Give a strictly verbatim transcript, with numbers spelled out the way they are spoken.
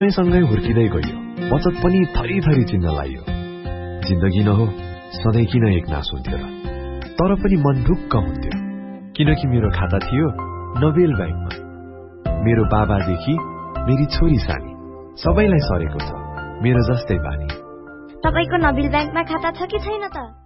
सँगै हुर्किँदै गइयो। बचत पनि थरी थरी चिन्न लाइयो। जिन्दगी न हो सधैँ किन एक नास हुन्थ्यो र, तर पनि मन ढुक्क हुन्थ्यो किनकि मेरो खाता थियो नोबेल ब्याङ्कमा। मेरो बाबादेखि मेरी छोरी सानी सबैलाई सरेको छ मेरो जस्तै बानी। तपाईको नोबेल ब्याङ्कमा खाता छ कि छैन त?